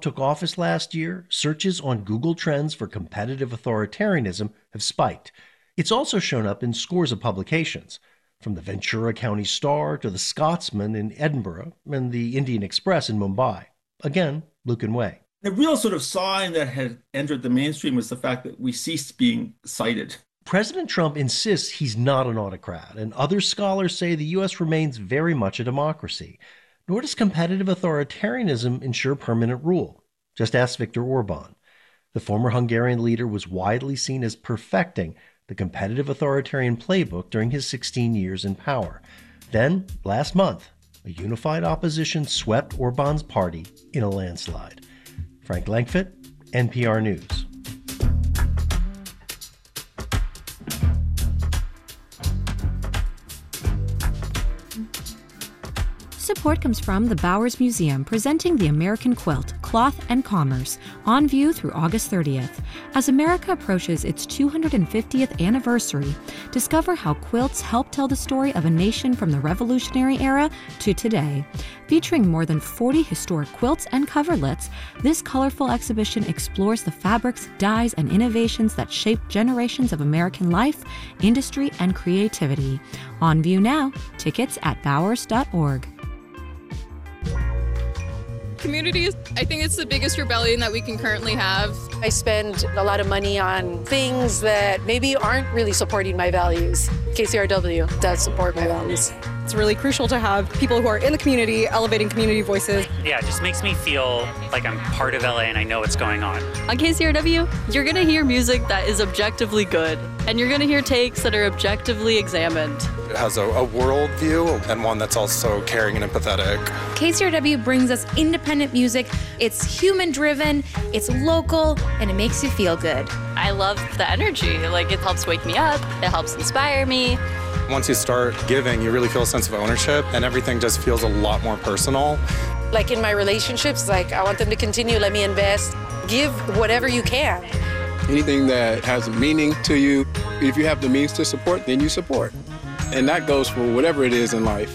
took office last year, searches on Google Trends for competitive authoritarianism have spiked. It's also shown up in scores of publications, from the Ventura County Star to the Scotsman in Edinburgh and the Indian Express in Mumbai. Again, Lucan Way. The real sort of sign that had entered the mainstream was the fact that we ceased being cited. President Trump insists he's not an autocrat, and other scholars say the U.S. remains very much a democracy. Nor does competitive authoritarianism ensure permanent rule. Just ask Viktor Orban. The former Hungarian leader was widely seen as perfecting the competitive authoritarian playbook during his 16 years in power. Then, last month, a unified opposition swept Orban's party in a landslide. Frank Langfitt, NPR News. Support comes from the Bowers Museum, presenting the American quilt, cloth, and commerce, on view through August 30th. As America approaches its 250th anniversary, discover how quilts help tell the story of a nation from the Revolutionary era to today. Featuring more than 40 historic quilts and coverlets, this colorful exhibition explores the fabrics, dyes, and innovations that shaped generations of American life, industry, and creativity. On view now. Tickets at bowers.org. Communities, I think it's the biggest rebellion that we can currently have. I spend a lot of money on things that maybe aren't really supporting my values. KCRW does support my values. It's really crucial to have people who are in the community elevating community voices. Yeah, it just makes me feel like I'm part of LA and I know what's going on. On KCRW, you're going to hear music that is objectively good, and you're going to hear takes that are objectively examined. It has a world view and one that's also caring and empathetic. KCRW brings us independent music. It's human-driven, it's local, and it makes you feel good. I love the energy. Like, it helps wake me up, it helps inspire me. Once you start giving, you really feel a sense of ownership, and everything just feels a lot more personal. Like in my relationships, like I want them to continue, let me invest, give whatever you can. Anything that has a meaning to you, if you have the means to support, then you support. And that goes for whatever it is in life.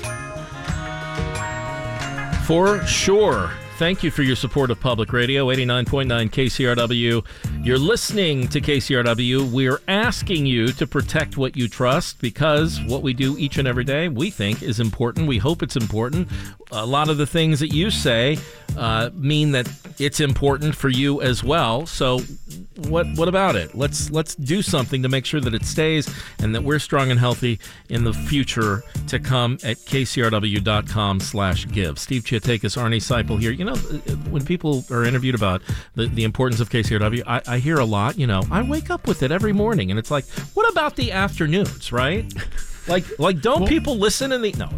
For sure. Thank you for your support of public radio, 89.9 KCRW. You're listening to KCRW. We're asking you to protect what you trust, because what we do each and every day we think is important. We hope it's important. A lot of the things that you say mean that it's important for you as well. So what about it? Let's do something to make sure that it stays and that we're strong and healthy in the future to come at kcrw.com/give. Steve Chiatakis, Arnie Seipel here. You know, when people are interviewed about the importance of KCRW, I hear a lot, I wake up with it every morning, and it's like, what about the afternoons, right? Like, don't people listen in the... No.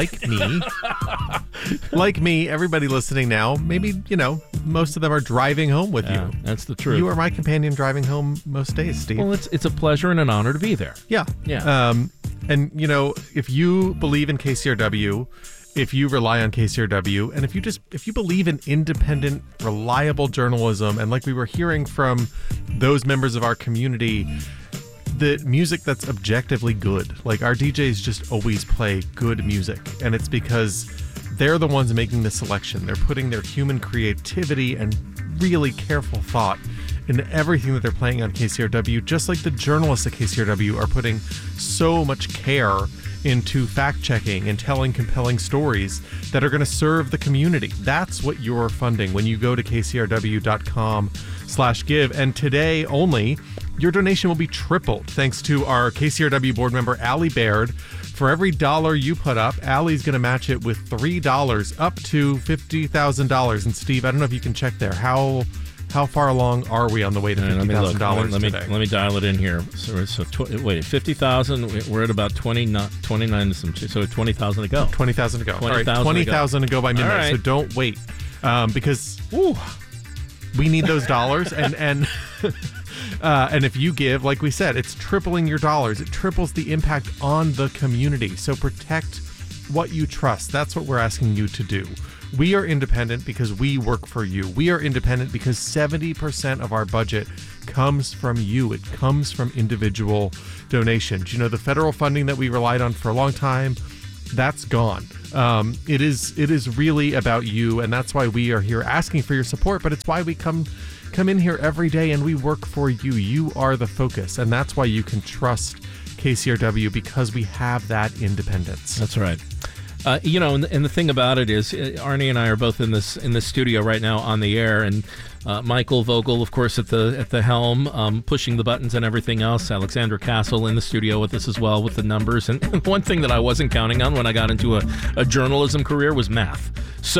Like me, everybody listening now, maybe, most of them are driving home with you. That's the truth. You are my companion driving home most days, Steve. Well, it's a pleasure and an honor to be there. Yeah. And, if you believe in KCRW, if you rely on KCRW, and if you believe in independent, reliable journalism, and like we were hearing from those members of our community, the music that's objectively good. Like, our DJs just always play good music, and it's because they're the ones making the selection. They're putting their human creativity and really careful thought into everything that they're playing on KCRW, just like the journalists at KCRW are putting so much care into fact-checking and telling compelling stories that are going to serve the community. That's what you're funding when you go to kcrw.com/give. And today only, your donation will be tripled thanks to our KCRW board member, Allie Baird. For every $1 you put up, Allie's going to match it with $3 up to $50,000. And Steve, I don't know if you can check there. How far along are we on the way to $50,000 today? Let me dial it in here. So 50,000. We're at about 29 some. So 20,000 to go. 20,000 to go. All right, 20,000 to go by midnight. Right. So don't wait, because we need those dollars. and if you give, like we said, it's tripling your dollars. It triples the impact on the community. So protect what you trust. That's what we're asking you to do. We are independent because we work for you. We are independent because 70% of our budget comes from you. It comes from individual donations. The federal funding that we relied on for a long time that's gone. It is really about you, and that's why we are here asking for your support, but it's why we come in here every day and we work for you. You are the focus, and that's why you can trust KCRW, because we have that independence. That's right. And the thing about it is, Arnie and I are both in this studio right now on the air, and Michael Vogel, of course, at the helm, pushing the buttons and everything else. Alexandra Castle in the studio with us as well with the numbers. And one thing that I wasn't counting on when I got into a journalism career was math. So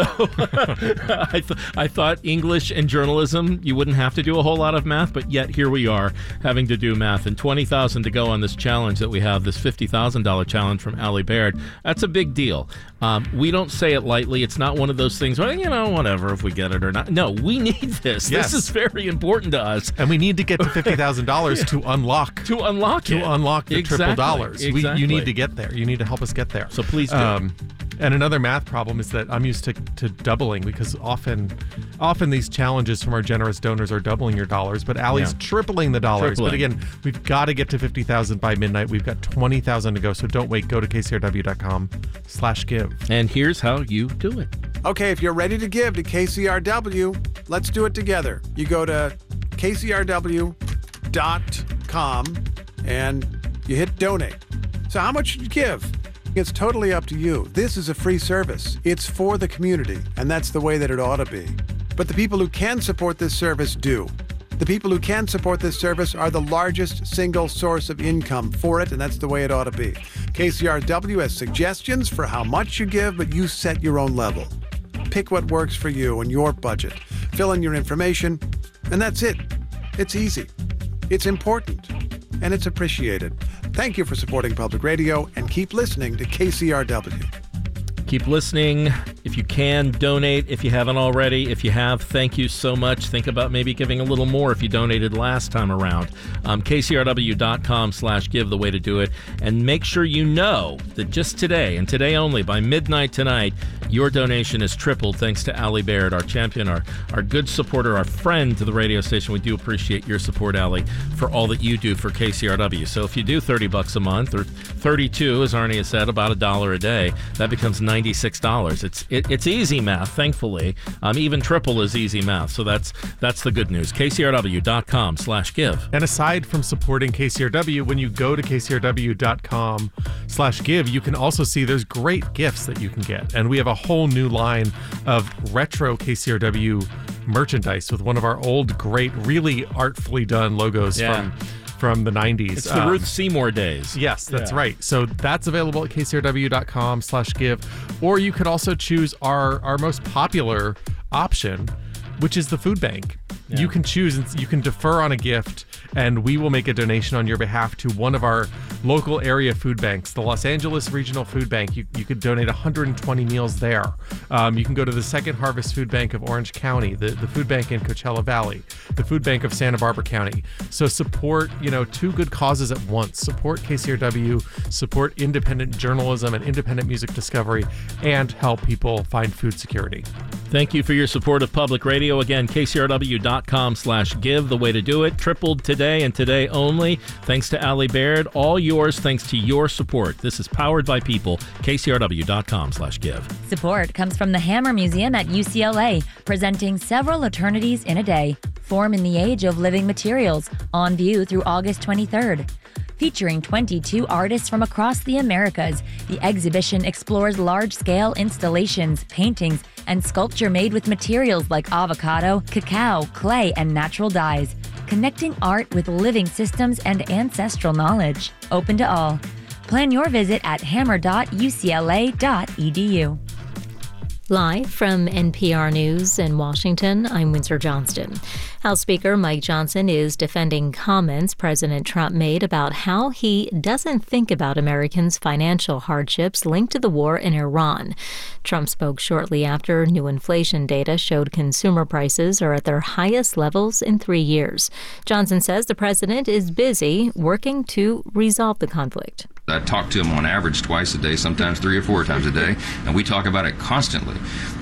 I thought English and journalism, you wouldn't have to do a whole lot of math, but yet here we are having to do math. And $20,000 to go on this challenge that we have, this $50,000 challenge from Allie Baird. That's a big deal. We don't say it lightly. It's not one of those things, well, whatever, if we get it or not. No, we need this. Yes. This is very important to us. And we need to get to $50,000 to unlock the triple dollars. Exactly. You need to get there. You need to help us get there. So please do. And another math problem is that I'm used to doubling, because often these challenges from our generous donors are doubling your dollars, but Allie's tripling the dollars. But again, we've got to get to 50,000 by midnight. We've got 20,000 to go, so don't wait. Go to kcrw.com/give. And here's how you do it. Okay, if you're ready to give to KCRW, let's do it together. You go to kcrw.com and you hit donate. So how much should you give? It's totally up to you. This is a free service. It's for the community, and that's the way that it ought to be. But the people who can support this service do. The people who can support this service are the largest single source of income for it, and that's the way it ought to be. KCRW has suggestions for how much you give, but you set your own level. Pick what works for you and your budget. Fill in your information, and that's it. It's easy. It's important, and it's appreciated. Thank you for supporting public radio, and keep listening to KCRW. Keep listening. If you can, donate if you haven't already. If you have, thank you so much. Think about maybe giving a little more if you donated last time around. KCRW.com/give, the way to do it. And make sure you know that just today, and today only, by midnight tonight, your donation is tripled thanks to Allie Baird, our champion, our good supporter, our friend to the radio station. We do appreciate your support, Allie, for all that you do for KCRW. So if you do $30 a month, or $32, as Arnie has said, about $1 a day, that becomes $96. It's easy math, thankfully. Even triple is easy math, so that's the good news. KCRW.com/give. And aside from supporting KCRW, when you go to KCRW.com/give, you can also see there's great gifts that you can get. And we have a whole new line of retro KCRW merchandise with one of our old, great, really artfully done logos from the 90s. It's the Ruth Seymour days. Yes, that's right. So that's available at kcrw.com/give. Or you could also choose our most popular option, which is the food bank. Yeah. You can choose, you can defer on a gift, and we will make a donation on your behalf to one of our local area food banks, the Los Angeles Regional Food Bank. You could donate 120 meals there. You can go to the Second Harvest Food Bank of Orange County, the food bank in Coachella Valley, the food bank of Santa Barbara County. So support, two good causes at once. Support KCRW, support independent journalism and independent music discovery, and help people find food security. Thank you for your support of public radio. Again, KCRW.com/give, the way to do it. Tripled today and today only. Thanks to Allie Baird. All yours thanks to your support. This is powered by people. KCRW.com/give. Support comes from the Hammer Museum at UCLA, presenting Several Eternities in a Day, Form in the Age of Living Materials, on view through August 23rd. Featuring 22 artists from across the Americas, the exhibition explores large-scale installations, paintings, and sculpture made with materials like avocado, cacao, clay, and natural dyes, connecting art with living systems and ancestral knowledge. Open to all. Plan your visit at hammer.ucla.edu. Live from NPR News in Washington, I'm Windsor Johnston. House Speaker Mike Johnson is defending comments President Trump made about how he doesn't think about Americans' financial hardships linked to the war in Iran. Trump spoke shortly after new inflation data showed consumer prices are at their highest levels in 3 years. Johnson says the president is busy working to resolve the conflict. I talk to him on average twice a day, sometimes 3 or 4 times a day, and we talk about it constantly.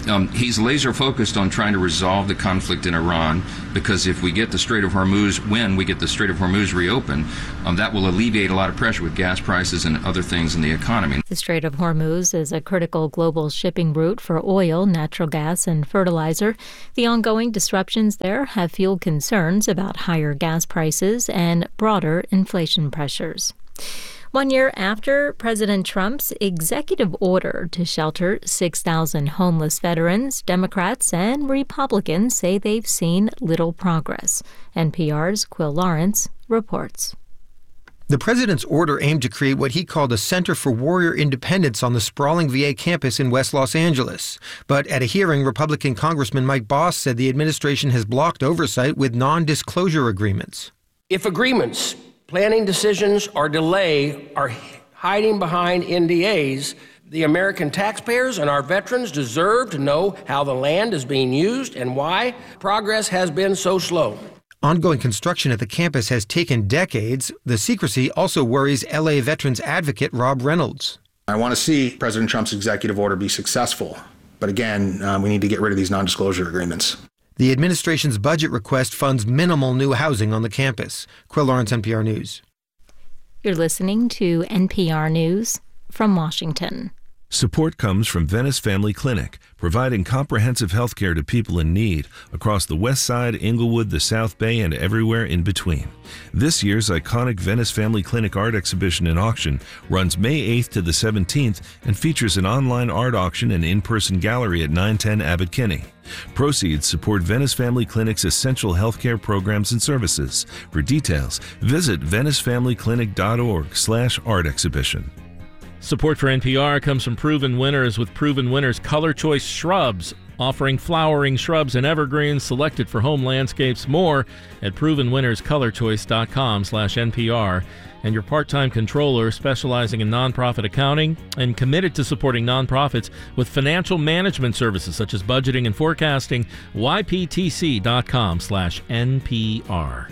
He's laser focused on trying to resolve the conflict in Iran, because if we get the Strait of Hormuz, when we get the Strait of Hormuz reopened, that will alleviate a lot of pressure with gas prices and other things in the economy. The Strait of Hormuz is a critical global shipping route for oil, natural gas, and fertilizer. The ongoing disruptions there have fueled concerns about higher gas prices and broader inflation pressures. 1 year after President Trump's executive order to shelter 6,000 homeless veterans, Democrats and Republicans say they've seen little progress. NPR's Quill Lawrence reports. The president's order aimed to create what he called a Center for Warrior Independence on the sprawling VA campus in West Los Angeles. But at a hearing, Republican Congressman Mike Boss said the administration has blocked oversight with non-disclosure agreements. If agreements, planning decisions, or delay are hiding behind NDAs, the American taxpayers and our veterans deserve to know how the land is being used and why progress has been so slow. Ongoing construction at the campus has taken decades. The secrecy also worries LA veterans advocate Rob Reynolds. I want to see President Trump's executive order be successful. But again, we need to get rid of these non-disclosure agreements. The administration's budget request funds minimal new housing on the campus. Quill Lawrence, NPR News. You're listening to NPR News from Washington. Support comes from Venice Family Clinic, providing comprehensive health care to people in need across the West Side, Inglewood, the South Bay, and everywhere in between. This year's iconic Venice Family Clinic art exhibition and auction runs May 8th to the 17th and features an online art auction and in-person gallery at 910 Abbot Kinney. Proceeds support Venice Family Clinic's essential healthcare programs and services. For details, visit VeniceFamilyClinic.org/art exhibition. Support for NPR comes from Proven Winners with Proven Winners Color Choice Shrubs, offering flowering shrubs and evergreens selected for home landscapes. More at provenwinnerscolorchoice.com/NPR. And your part-time controller specializing in nonprofit accounting and committed to supporting nonprofits with financial management services such as budgeting and forecasting. YPTC.com/NPR.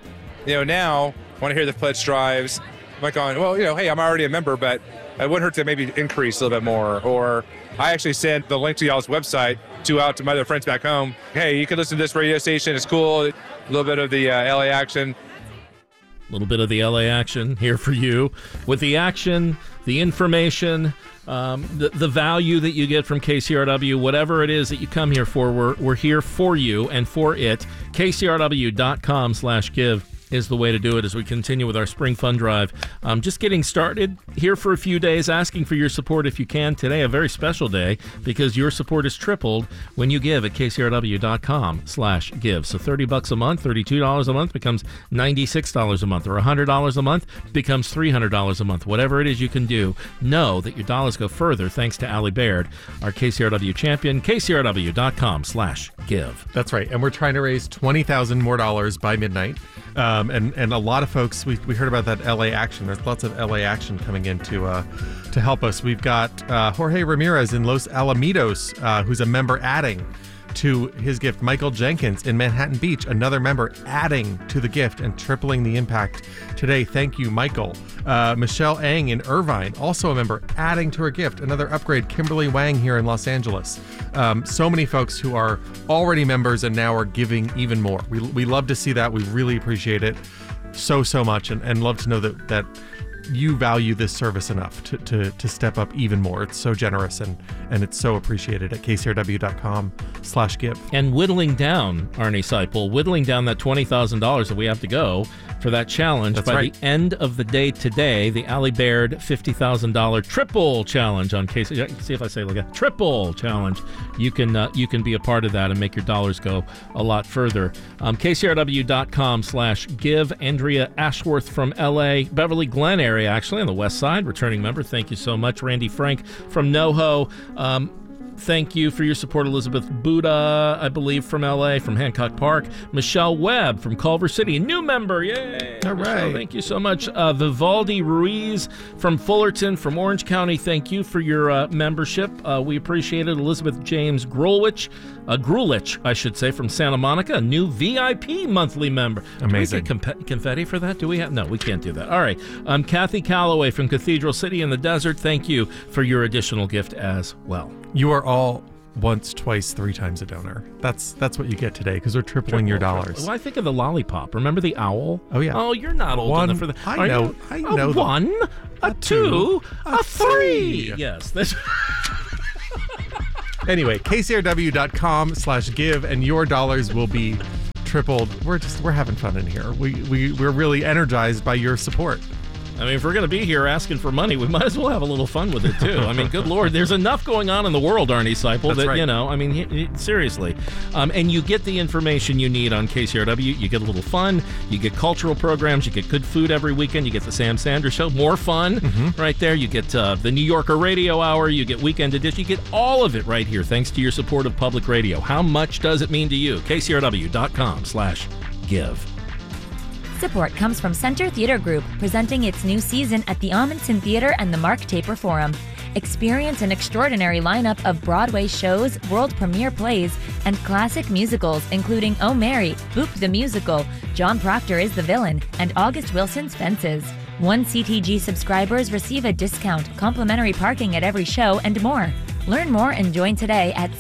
Now when I hear the pledge drives, I'm like going, well, hey, I'm already a member, but it wouldn't hurt to maybe increase a little bit more. Or I actually sent the link to y'all's website out to my other friends back home. Hey, you can listen to this radio station. It's cool. A little bit of the LA action. A little bit of the LA action here for you. With the action, the information, the value that you get from KCRW, whatever it is that you come here for, we're here for you and for it. KCRW.com/give. is the way to do it as we continue with our spring fund drive. Just getting started here for a few days, asking for your support if you can. Today, a very special day because your support is tripled when you give at kcrw.com/give. So $30 a month, $32 a month becomes $96 a month, or $100 a month becomes $300 a month. Whatever it is you can do, know that your dollars go further thanks to Allie Baird, our KCRW champion, kcrw.com/give. That's right. And we're trying to raise $20,000 more by midnight. And a lot of folks, we heard about that LA action. There's lots of LA action coming in to help us. We've got Jorge Ramirez in Los Alamitos, who's a member adding to his gift. Michael Jenkins in Manhattan Beach, another member adding to the gift and tripling the impact today. Thank you, Michael. Michelle Ang in Irvine, also a member, adding to her gift. Another upgrade. Kimberly Wang here in Los Angeles. So many folks who are already members and now are giving even more. We love to see that. We really appreciate it so much, and love to know that you value this service enough to step up even more. It's so generous and it's so appreciated at kcrw.com/give. And whittling down, Arnie Seipel, whittling down that $20,000 that we have to go for that challenge. That's by right. the end of the day today, the Allie Baird $50,000 triple challenge on KCRW. See if I say like a triple challenge. You can be a part of that and make your dollars go a lot further. KCRW.com/give. Andrea Ashworth from LA, Beverly Glen area, actually on the west side, returning member. Thank you so much. Randy Frank from NoHo. Thank you for your support. Elizabeth Buddha, I believe, from LA, from Hancock Park. Michelle Webb from Culver City, a new member. Yay! All right. Michelle, thank you so much. Vivaldi Ruiz from Fullerton, from Orange County. Thank you for your membership. We appreciate it. Elizabeth James Grulich, I should say, from Santa Monica, a new VIP monthly member. Amazing. Do we get confetti for that? Do we have? No, we can't do that. All right. Kathy Calloway from Cathedral City in the Desert. Thank you for your additional gift as well. You are all once, twice, 3 times a donor. That's what you get today because we're tripling your dollars. Well, I think of the lollipop. Remember the owl? Oh, yeah. Oh, you're not old enough for that. I know. A 1, a 2, a 3. Yes. That's... Anyway, kcrw.com/give and your dollars will be tripled. We're having fun in here. We're really energized by your support. I mean, if we're going to be here asking for money, we might as well have a little fun with it, too. I mean, good Lord, there's enough going on in the world, Arnie Seipel, that, right. I mean, seriously. And you get the information you need on KCRW. You get a little fun. You get cultural programs. You get good food every weekend. You get the Sam Sanders Show. More fun right there. You get the New Yorker Radio Hour. You get Weekend Edition. You get all of it right here, thanks to your support of public radio. How much does it mean to you? KCRW.com/give. Support comes from Center Theater Group, presenting its new season at the Amundsen Theater and the Mark Taper Forum. Experience an extraordinary lineup of Broadway shows, world premiere plays, and classic musicals, including Oh Mary, Boop the Musical, John Proctor is the Villain, and August Wilson's Fences. 1 CTG subscribers receive a discount, complimentary parking at every show, and more. Learn more and join today at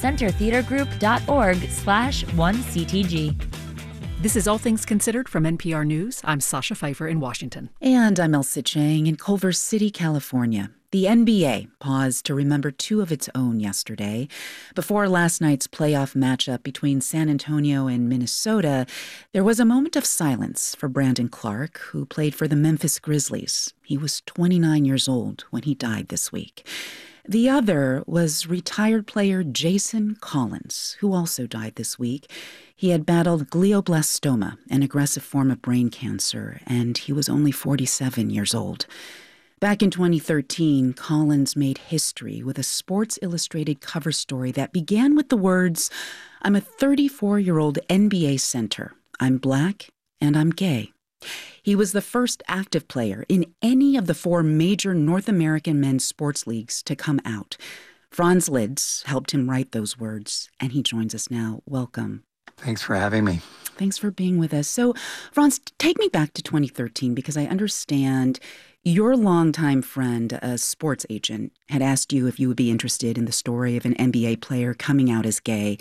centertheatergroup.org/1CTG. This is All Things Considered from NPR News. I'm Sasha Pfeiffer in Washington. And I'm Elsa Chang in Culver City, California. The NBA paused to remember 2 of its own yesterday. Before last night's playoff matchup between San Antonio and Minnesota, there was a moment of silence for Brandon Clark, who played for the Memphis Grizzlies. He was 29 years old when he died this week. The other was retired player Jason Collins, who also died this week. He had battled glioblastoma, an aggressive form of brain cancer, and he was only 47 years old. Back in 2013, Collins made history with a Sports Illustrated cover story that began with the words, "I'm a 34-year-old NBA center. I'm black and I'm gay." He was the first active player in any of the 4 major North American men's sports leagues to come out. Franz Lids helped him write those words, and he joins us now. Welcome. Thanks for having me. Thanks for being with us. So, Franz, take me back to 2013, because I understand your longtime friend, a sports agent, had asked you if you would be interested in the story of an NBA player coming out as gay.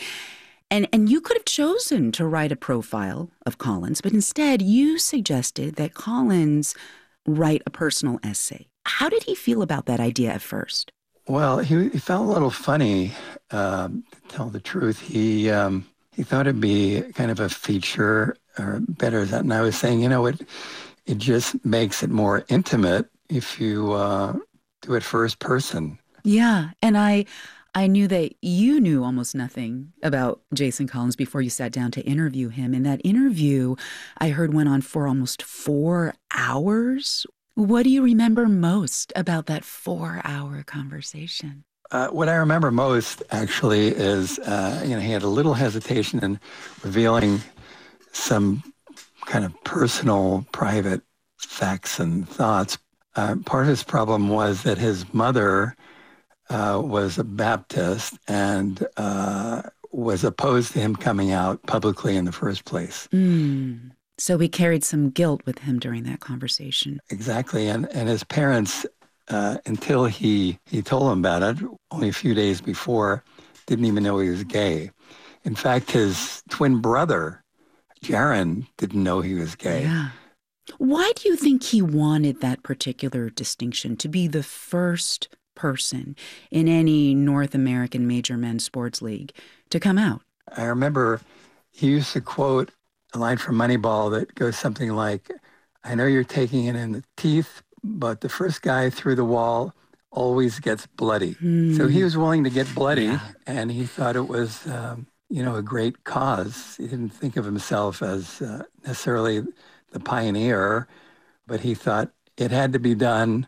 And you could have chosen to write a profile of Collins, but instead you suggested that Collins write a personal essay. How did he feel about that idea at first? Well, he felt a little funny, to tell the truth. He thought it'd be kind of a feature, or better than I was saying, it just makes it more intimate if you do it first person. Yeah, and I knew that you knew almost nothing about Jason Collins before you sat down to interview him. And that interview, I heard, went on for almost 4 hours. What do you remember most about that 4-hour conversation? What I remember most, actually, is, he had a little hesitation in revealing some kind of personal, private facts and thoughts. Part of his problem was that his mother was a Baptist and was opposed to him coming out publicly in the first place. So he carried some guilt with him during that conversation. Exactly. And his parents, until he told them about it, only a few days before, didn't even know he was gay. In fact, his twin brother, Jaron, didn't know he was gay. Yeah. Why do you think he wanted that particular distinction, to be the first person in any North American major men's sports league to come out? I remember he used to quote a line from Moneyball that goes something like, "I know you're taking it in the teeth, but the first guy through the wall always gets bloody." So he was willing to get bloody, and he thought it was, a great cause. He didn't think of himself as necessarily the pioneer, but he thought it had to be done.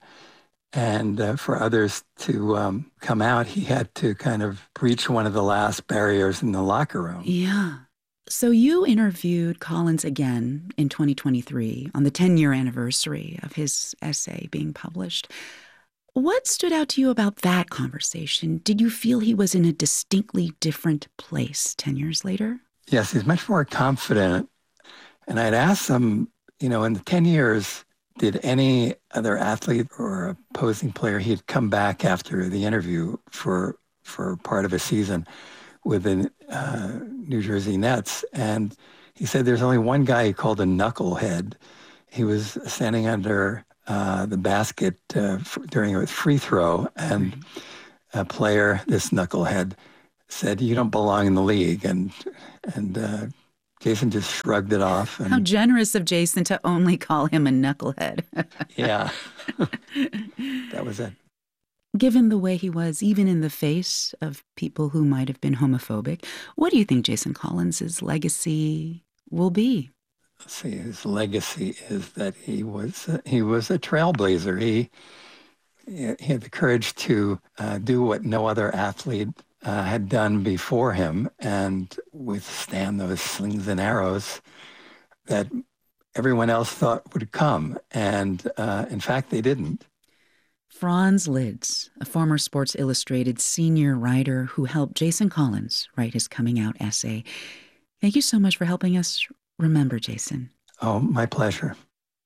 And for others to come out, he had to kind of breach one of the last barriers in the locker room. Yeah. So you interviewed Collins again in 2023 on the 10-year anniversary of his essay being published. What stood out to you about that conversation? Did you feel he was in a distinctly different place 10 years later? Yes, he's much more confident. And I'd asked him, in the 10 years, did any other athlete or opposing player, he'd come back after the interview for for part of a season with the New Jersey Nets. And he said there's only one guy he called a knucklehead. He was standing under the basket during a free throw, and a player, this knucklehead, said, "You don't belong in the league." And Jason just shrugged it off. And, how generous of Jason to only call him a knucklehead. Yeah, that was it. Given the way he was, even in the face of people who might have been homophobic, what do you think Jason Collins' legacy will be? Let's see, his legacy is that he was a trailblazer. He had the courage to do what no other athlete had done before him and withstand those slings and arrows that everyone else thought would come. And in fact, they didn't. Franz Lids, a former Sports Illustrated senior writer who helped Jason Collins write his coming out essay. Thank you so much for helping us remember Jason. Oh, my pleasure.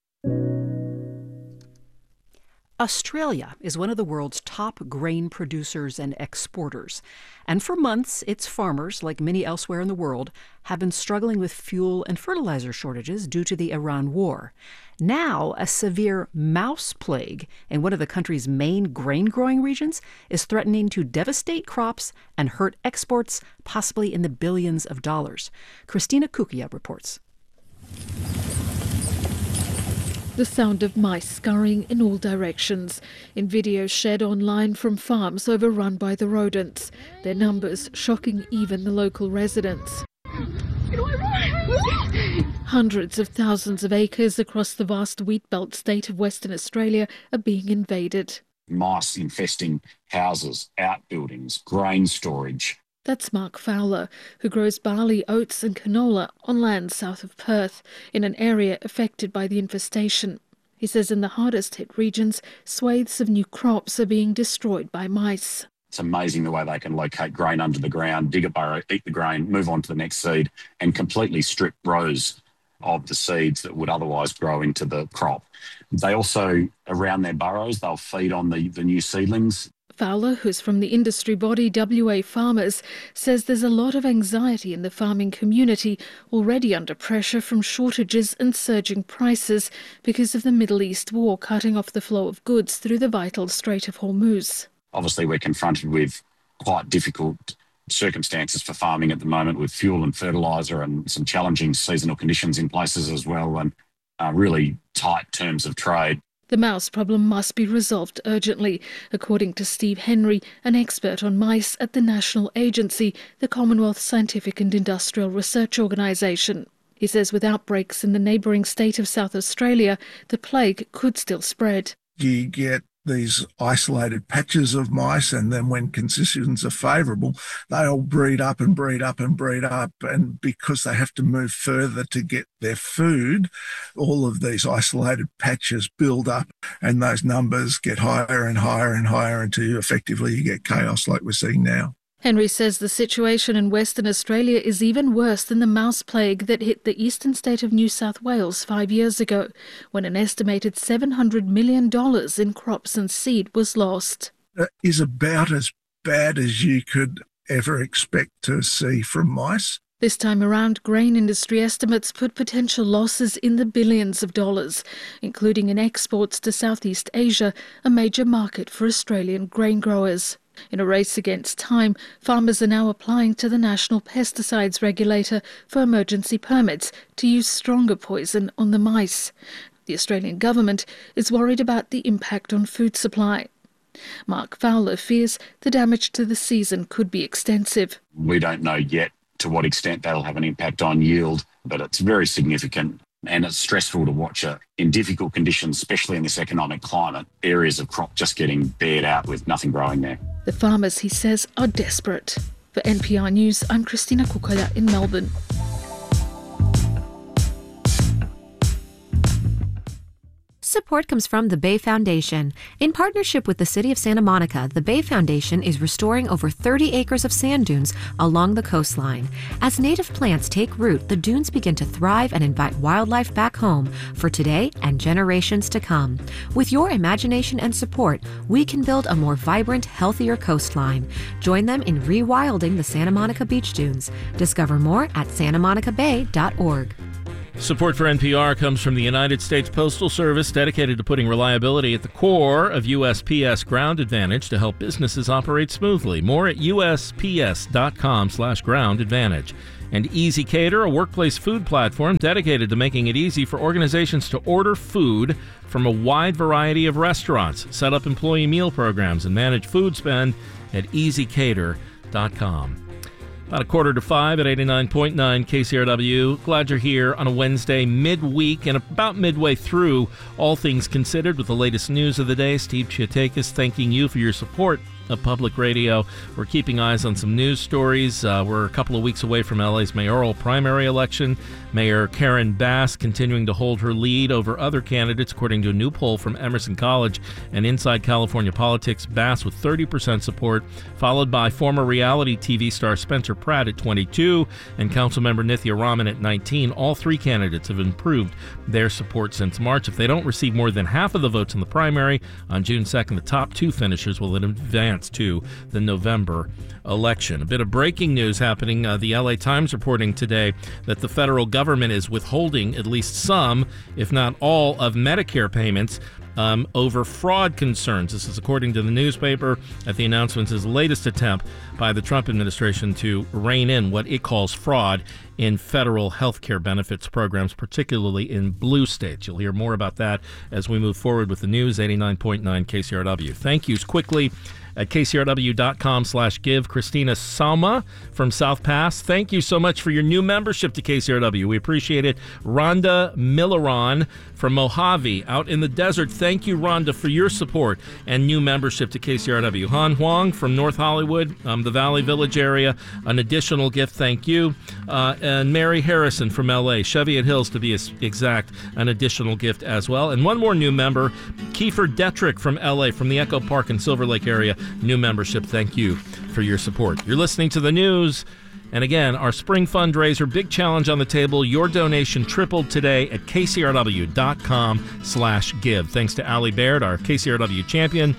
Australia is one of the world's top grain producers and exporters. And for months, its farmers, like many elsewhere in the world, have been struggling with fuel and fertilizer shortages due to the Iran war. Now, a severe mouse plague in one of the country's main grain-growing regions is threatening to devastate crops and hurt exports, possibly in the billions of dollars. Christina Kukia reports. The sound of mice scurrying in all directions, in videos shared online from farms overrun by the rodents, their numbers shocking even the local residents. Hundreds of thousands of acres across the vast wheat belt state of Western Australia are being invaded. Mice infesting houses, outbuildings, grain storage. That's Mark Fowler, who grows barley, oats and canola on land south of Perth, in an area affected by the infestation. He says in the hardest hit regions, swathes of new crops are being destroyed by mice. It's amazing the way they can locate grain under the ground, dig a burrow, eat the grain, move on to the next seed, and completely strip rows of the seeds that would otherwise grow into the crop. They also, around their burrows, they'll feed on the new seedlings. Fowler, who's from the industry body WA Farmers, says there's a lot of anxiety in the farming community, already under pressure from shortages and surging prices because of the Middle East war cutting off the flow of goods through the vital Strait of Hormuz. Obviously, we're confronted with quite difficult circumstances for farming at the moment, with fuel and fertiliser and some challenging seasonal conditions in places as well, and really tight terms of trade. The mouse problem must be resolved urgently, according to Steve Henry, an expert on mice at the National Agency, the Commonwealth Scientific and Industrial Research Organisation. He says with outbreaks in the neighbouring state of South Australia, the plague could still spread. You get these isolated patches of mice, and then when conditions are favourable, they all breed up and breed up and breed up. And because they have to move further to get their food, all of these isolated patches build up, and those numbers get higher and higher and higher until effectively you get chaos like we're seeing now. Henry says the situation in Western Australia is even worse than the mouse plague that hit the eastern state of New South Wales 5 years ago, when an estimated $700 million in crops and seed was lost. That is about as bad as you could ever expect to see from mice. This time around, grain industry estimates put potential losses in the billions of dollars, including in exports to Southeast Asia, a major market for Australian grain growers. In a race against time, farmers are now applying to the National Pesticides Regulator for emergency permits to use stronger poison on the mice. The Australian government is worried about the impact on food supply. Mark Fowler fears the damage to the season could be extensive. We don't know yet to what extent that'll have an impact on yield, but it's very significant. And it's stressful to watch in difficult conditions, especially in this economic climate, areas of crop just getting bared out with nothing growing there. The farmers, he says, are desperate. For NPR News, I'm Christina Kukoya in Melbourne. support comes from the Bay Foundation. In partnership with the City of Santa Monica, the Bay Foundation is restoring over 30 acres of sand dunes along the coastline. As native plants take root, the dunes begin to thrive and invite wildlife back home for today and generations to come. With your imagination and support, we can build a more vibrant, healthier coastline. Join them in rewilding the Santa Monica Beach Dunes. Discover more at santamonicabay.org. Support for NPR comes from the United States Postal Service, dedicated to putting reliability at the core of USPS Ground Advantage to help businesses operate smoothly. More at usps.com/Ground Advantage. And Easy Cater, a workplace food platform dedicated to making it easy for organizations to order food from a wide variety of restaurants. Set up employee meal programs and manage food spend at easycater.com. About 4:45 at 89.9 KCRW. Glad you're here on a Wednesday midweek and about midway through All Things Considered with the latest news of the day. Steve Chiatakis thanking you for your support of public radio. We're keeping eyes on some news stories. We're a couple of weeks away from LA's mayoral primary election. Mayor Karen Bass continuing to hold her lead over other candidates, according to a new poll from Emerson College and Inside California Politics. Bass with 30% support, followed by former reality TV star Spencer Pratt at 22 and Councilmember Nithya Raman at 19. All three candidates have improved their support since March. If they don't receive more than half of the votes in the primary on June 2nd, the top two finishers will advance to the November election. A bit of breaking news happening. The LA Times reporting today that the federal government is withholding at least some, if not all, of Medicare payments over fraud concerns. This is according to the newspaper at the announcement's latest attempt by the Trump administration to rein in what it calls fraud in federal health care benefits programs, particularly in blue states. You'll hear more about that as we move forward with the news. 89.9 KCRW. Thank yous quickly at kcrw.com/give. Christina Salma from South Pass, thank you so much for your new membership to KCRW. We appreciate it. Rhonda Milleron from Mojave, out in the desert. Thank you, Rhonda, for your support and new membership to KCRW. Han Huang from North Hollywood, the Valley Village area, an additional gift, thank you. And Mary Harrison from LA, Cheviot Hills to be exact, an additional gift as well. And one more new member, Kiefer Detrick from LA, from the Echo Park and Silver Lake area, new membership. Thank you for your support. You're listening to the news. And again, our spring fundraiser, big challenge on the table. Your donation tripled today at kcrw.com/give. Thanks to Allie Baird, our KCRW champion,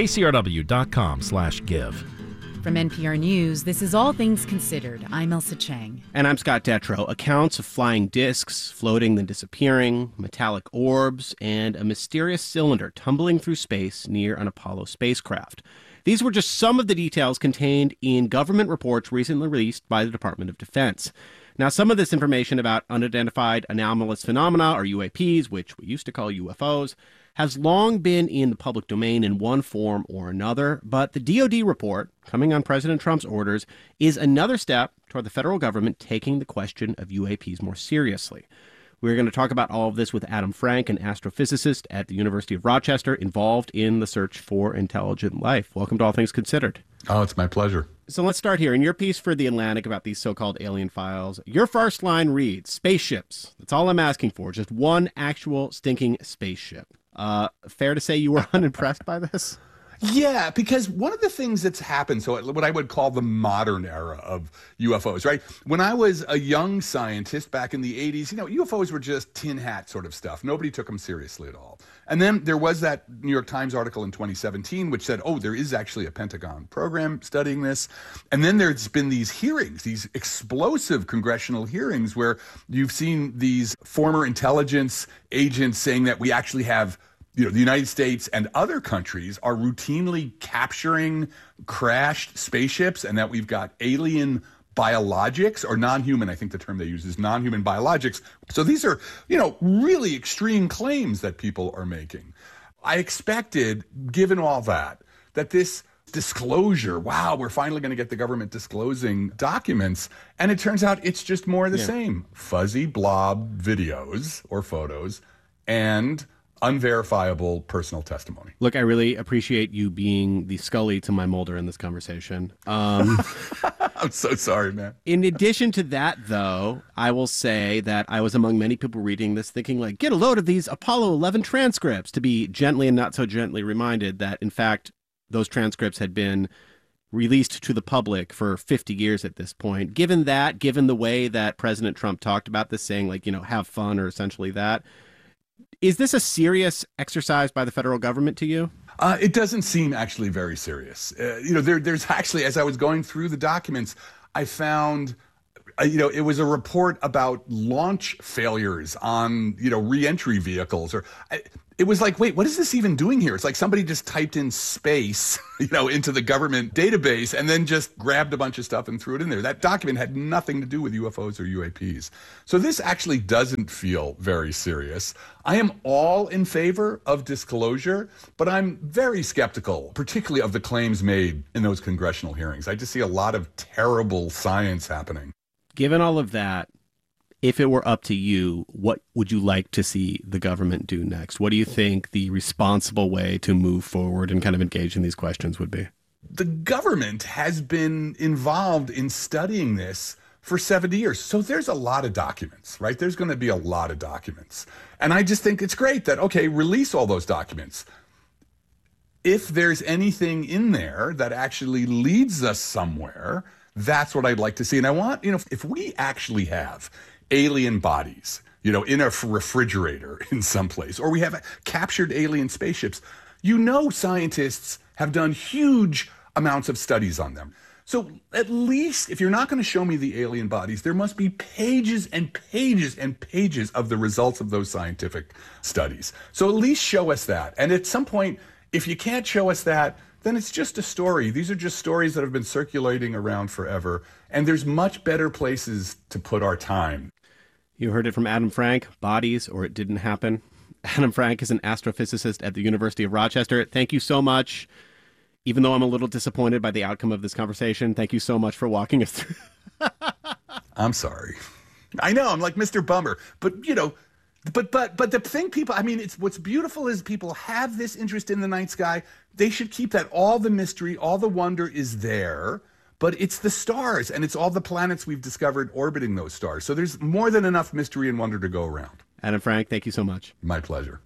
kcrw.com/give. From NPR News, this is All Things Considered. I'm Elsa Chang. And I'm Scott Detrow. Accounts of flying discs, floating then disappearing, metallic orbs, and a mysterious cylinder tumbling through space near an Apollo spacecraft. These were just some of the details contained in government reports recently released by the Department of Defense. Now, some of this information about unidentified anomalous phenomena, or UAPs, which we used to call UFOs, has long been in the public domain in one form or another, but the DoD report, coming on President Trump's orders, is another step toward the federal government taking the question of UAPs more seriously. We're going to talk about all of this with Adam Frank, an astrophysicist at the University of Rochester, involved in the search for intelligent life. Welcome to All Things Considered. Oh, it's my pleasure. So let's start here. In your piece for The Atlantic about these so-called alien files, your first line reads, spaceships. That's all I'm asking for, just one actual stinking spaceship. Fair to say you were unimpressed by this? Yeah, because one of the things that's happened, so what I would call the modern era of UFOs, right? When I was a young scientist back in the 80s, UFOs were just tin hat sort of stuff. Nobody took them seriously at all. And then there was that New York Times article in 2017 which said, oh, there is actually a Pentagon program studying this. And then there's been these hearings, these explosive congressional hearings where you've seen these former intelligence agents saying that we actually have the United States and other countries are routinely capturing crashed spaceships and that we've got alien biologics, or non-human, I think the term they use is non-human biologics. So these are, really extreme claims that people are making. I expected, given all that this disclosure, wow, we're finally going to get the government disclosing documents. And it turns out it's just more of the same. Fuzzy blob videos or photos and unverifiable personal testimony. Look, I really appreciate you being the Scully to my Mulder in this conversation. I'm so sorry, man. In addition to that, though, I will say that I was among many people reading this thinking, like, get a load of these Apollo 11 transcripts, to be gently and not so gently reminded that, in fact, those transcripts had been released to the public for 50 years at this point. Given the way that President Trump talked about this, saying, like, have fun, or essentially that, is this a serious exercise by the federal government to you? It doesn't seem actually very serious. There's actually, as I was going through the documents, I found, it was a report about launch failures on, re-entry vehicles. It was like, wait, what is this even doing here? It's like somebody just typed in space, into the government database and then just grabbed a bunch of stuff and threw it in there. That document had nothing to do with UFOs or UAPs. So this actually doesn't feel very serious. I am all in favor of disclosure, but I'm very skeptical, particularly of the claims made in those congressional hearings. I just see a lot of terrible science happening. Given all of that, if it were up to you, what would you like to see the government do next? What do you think the responsible way to move forward and kind of engage in these questions would be? The government has been involved in studying this for 70 years. So there's a lot of documents, right? There's going to be a lot of documents. And I just think it's great that, okay, release all those documents. If there's anything in there that actually leads us somewhere, that's what I'd like to see. And I want, if we actually have alien bodies, in a refrigerator in some place, or we have captured alien spaceships, scientists have done huge amounts of studies on them. So at least if you're not going to show me the alien bodies, there must be pages and pages and pages of the results of those scientific studies. So at least show us that. And at some point, if you can't show us that, then it's just a story. These are just stories that have been circulating around forever. And there's much better places to put our time. You heard it from Adam Frank, Bodies or It Didn't Happen. Adam Frank is an astrophysicist at the University of Rochester. Thank you so much. Even though I'm a little disappointed by the outcome of this conversation, thank you so much for walking us through. I'm sorry. I know, I'm like Mr. Bummer. But, but the thing it's what's beautiful is people have this interest in the night sky. They should keep that. All the mystery, all the wonder is there. But it's the stars, and it's all the planets we've discovered orbiting those stars. So there's more than enough mystery and wonder to go around. Adam Frank, thank you so much. My pleasure.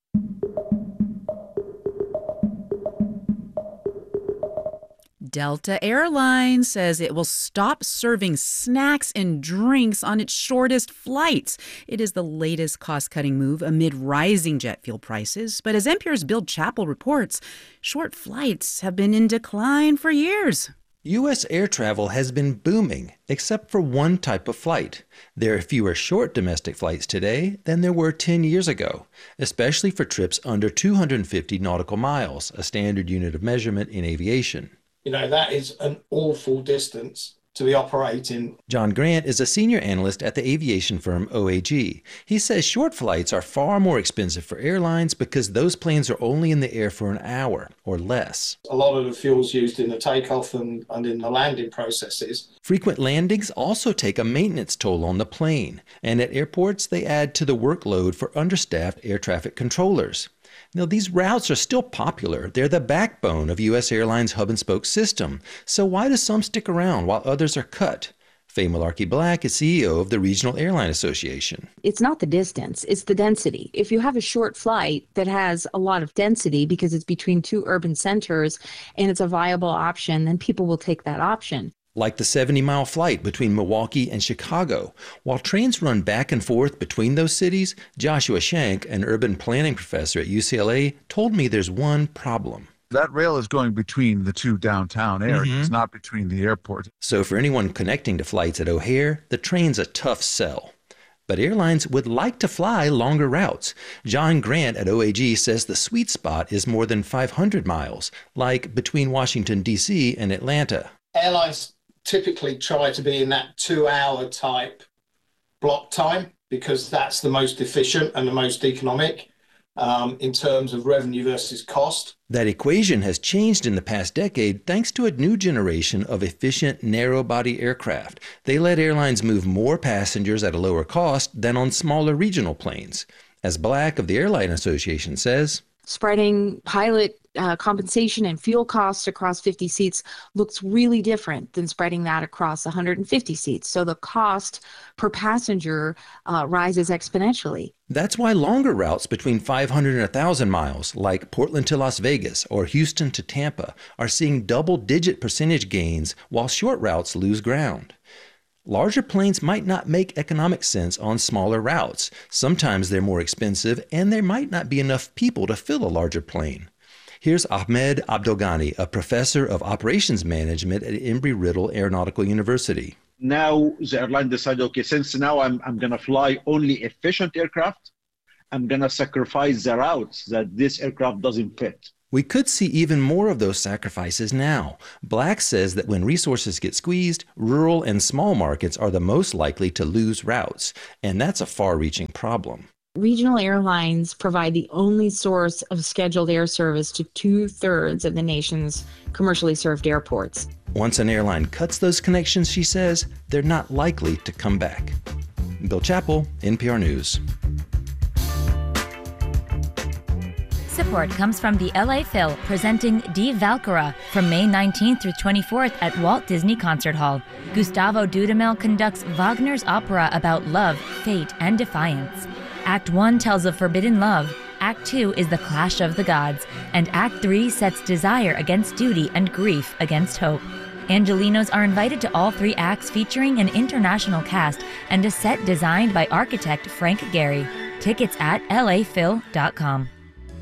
Delta Airlines says it will stop serving snacks and drinks on its shortest flights. It is the latest cost-cutting move amid rising jet fuel prices. But as NPR's Bill Chappell reports, short flights have been in decline for years. U.S. air travel has been booming, except for one type of flight. There are fewer short domestic flights today than there were 10 years ago, especially for trips under 250 nautical miles, a standard unit of measurement in aviation. That is an awful distance to be operating. John Grant is a senior analyst at the aviation firm OAG. He says short flights are far more expensive for airlines because those planes are only in the air for an hour or less. A lot of the fuel's used in the takeoff and in the landing processes. Frequent landings also take a maintenance toll on the plane, and at airports they add to the workload for understaffed air traffic controllers. Now, these routes are still popular. They're the backbone of U.S. Airlines' hub-and-spoke system. So why do some stick around while others are cut? Faye Malarkey Black is CEO of the Regional Airline Association. It's not the distance, it's the density. If you have a short flight that has a lot of density because it's between two urban centers and it's a viable option, then people will take that option. Like the 70-mile flight between Milwaukee and Chicago. While trains run back and forth between those cities, Joshua Shank, an urban planning professor at UCLA, told me there's one problem. That rail is going between the two downtown areas, not between the airport. So for anyone connecting to flights at O'Hare, the train's a tough sell. But airlines would like to fly longer routes. John Grant at OAG says the sweet spot is more than 500 miles, like between Washington, D.C. and Atlanta. Airlines typically try to be in that 2-hour type block time because that's the most efficient and the most economic in terms of revenue versus cost. That equation has changed in the past decade thanks to a new generation of efficient narrow-body aircraft. They let airlines move more passengers at a lower cost than on smaller regional planes. As Black of the Airline Association says, spreading pilot compensation and fuel costs across 50 seats looks really different than spreading that across 150 seats. So the cost per passenger rises exponentially. That's why longer routes between 500 and 1,000 miles, like Portland to Las Vegas or Houston to Tampa, are seeing double-digit percentage gains, while short routes lose ground. Larger planes might not make economic sense on smaller routes. Sometimes they're more expensive, and there might not be enough people to fill a larger plane. Here's Ahmed Abdelghani, a professor of operations management at Embry-Riddle Aeronautical University. Now the airline decided, okay, since now I'm going to fly only efficient aircraft, I'm going to sacrifice the routes that this aircraft doesn't fit. We could see even more of those sacrifices now. Black says that when resources get squeezed, rural and small markets are the most likely to lose routes, and that's a far-reaching problem. Regional airlines provide the only source of scheduled air service to 2/3 of the nation's commercially served airports. Once an airline cuts those connections, she says, they're not likely to come back. Bill Chappell, NPR News. Support comes from the LA Phil, presenting Die Valkyrie from May 19th through 24th at Walt Disney Concert Hall. Gustavo Dudamel conducts Wagner's opera about love, fate, and defiance. Act 1 tells of forbidden love, Act 2 is the clash of the gods, and Act 3 sets desire against duty and grief against hope. Angelinos are invited to all 3 acts, featuring an international cast and a set designed by architect Frank Gehry. Tickets at laphil.com.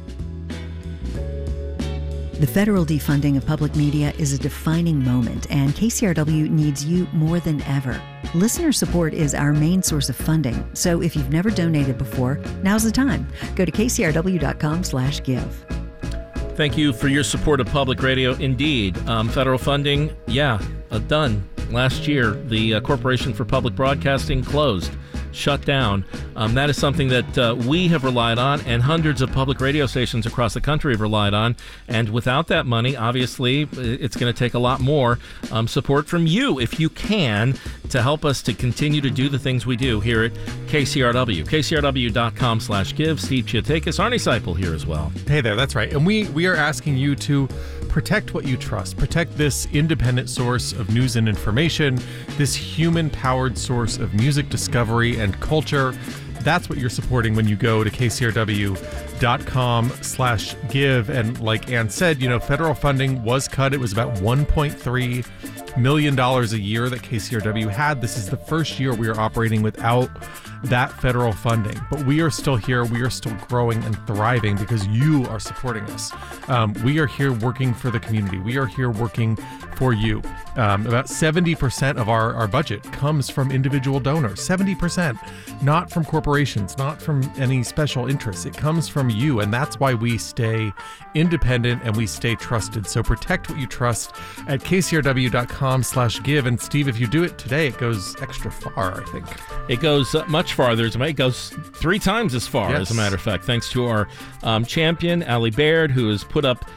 The federal defunding of public media is a defining moment, and KCRW needs you more than ever. Listener support is our main source of funding, so if you've never donated before, now's the time. Go to kcrw.com/give. Thank you for your support of public radio. Indeed, federal funding, done. Last year, the Corporation for Public Broadcasting closed. Shut down. That is something that we have relied on, and hundreds of public radio stations across the country have relied on. And without that money, obviously, it's going to take a lot more support from you, if you can, to help us to continue to do the things we do here at KCRW. KCRW.com/give. Steve Chiatakis, Arnie Seipel here as well. Hey there, that's right. And we are asking you to protect what you trust. Protect this independent source of news and information, this human-powered source of music discovery and culture. That's what you're supporting when you go to kcrw.com/give. And like Ann said, federal funding was cut. It was about $1.3 million a year that KCRW had. This is the first year we are operating without that federal funding. But we are still here. We are still growing and thriving because you are supporting us. We are here working for the community. We are here working for you. About 70% of our budget comes from individual donors. 70%, not from corporations, not from any special interests. It comes from you, and that's why we stay independent and we stay trusted. So protect what you trust at kcrw.com/give. And Steve, if you do it today, it goes extra far, I think. It goes much farther. It goes 3 times as far, yes, as a matter of fact, thanks to our champion, Allie Baird, who has put up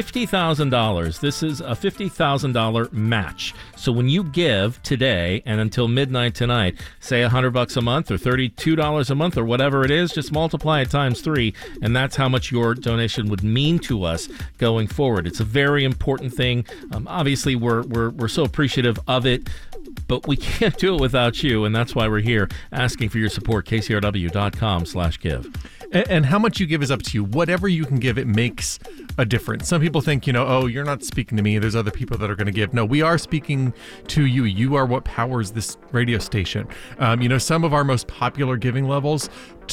$50,000. This is a $50,000 match. So when you give today and until midnight tonight, say $100 a month or $32 a month or whatever it is, just multiply it times 3, and that's how much your donation would mean to us going forward. It's a very important thing. Obviously, we're so appreciative of it, but we can't do it without you, and that's why we're here asking for your support. KCRW.com/give. And how much you give is up to you. Whatever you can give, it makes a difference. Some people think, oh, you're not speaking to me. There's other people that are going to give. No, we are speaking to you. You are what powers this radio station. Some of our most popular giving levels,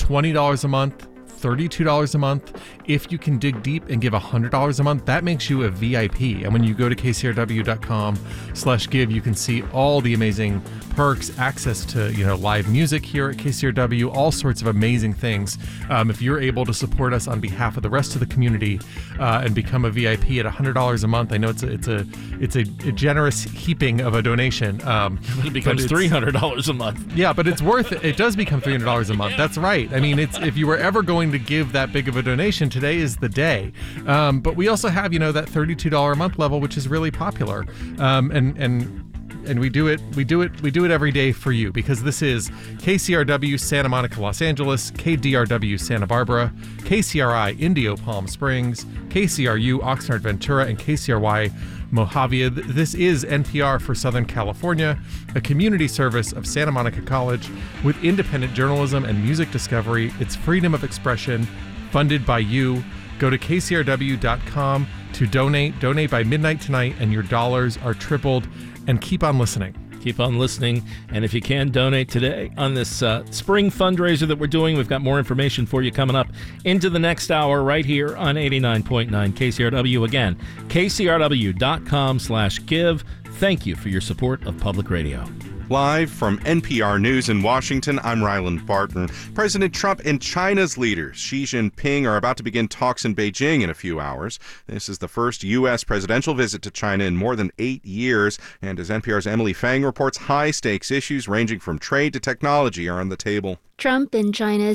$20 a month, $32 a month. If you can dig deep and give $100 a month, that makes you a VIP. And when you go to kcrw.com/give, you can see all the amazing perks, access to, live music here at KCRW, all sorts of amazing things. If you're able to support us on behalf of the rest of the community and become a VIP at $100 a month, I know it's a generous heaping of a donation. It becomes $300 a month. Yeah, but it's worth it. It does become $300 a month. That's right. I mean, if you were ever going to give that big of a donation, today is the day. But we also have, that $32 a month level, which is really popular. And and we do it every day for you, because this is KCRW Santa Monica, Los Angeles, KDRW Santa Barbara, KCRI Indio Palm Springs, KCRU Oxnard Ventura, and KCRY Mojave. This is NPR for Southern California, a community service of Santa Monica College with independent journalism and music discovery. It's freedom of expression, funded by you. Go to kcrw.com to donate. Donate by midnight tonight, and your dollars are tripled. And keep on listening. Keep on listening. And if you can, donate today on this spring fundraiser that we're doing. We've got more information for you coming up into the next hour right here on 89.9 KCRW. Again, kcrw.com/give. Thank you for your support of public radio. Live from NPR News in Washington, I'm Ryland Barton. President Trump and China's leaders, Xi Jinping, are about to begin talks in Beijing in a few hours. This is the first U.S. presidential visit to China in more than 8 years. And as NPR's Emily Fang reports, high-stakes issues ranging from trade to technology are on the table. Trump and China's